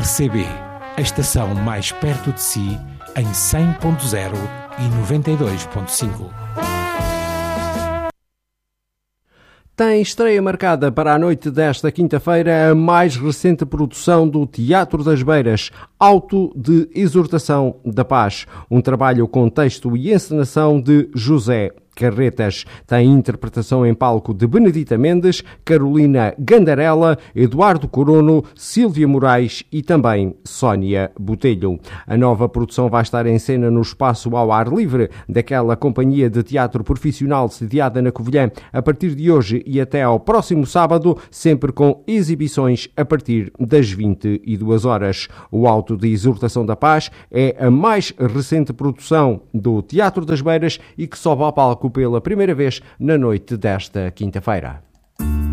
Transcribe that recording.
RCB, a estação mais perto de si, em 100.0 e 92.5. Tem estreia marcada para a noite desta quinta-feira a mais recente produção do Teatro das Beiras, Auto de Exortação da Paz, um trabalho com texto e encenação de José Carretas. Tem interpretação em palco de Benedita Mendes, Carolina Gandarella, Eduardo Corono, Sílvia Moraes e também Sónia Botelho. A nova produção vai estar em cena no espaço ao ar livre daquela companhia de teatro profissional sediada na Covilhã a partir de hoje e até ao próximo sábado, sempre com exibições a partir das 22 horas. O Auto de Exortação da Paz é a mais recente produção do Teatro das Beiras e que sobe ao palco pela primeira vez na noite desta quinta-feira.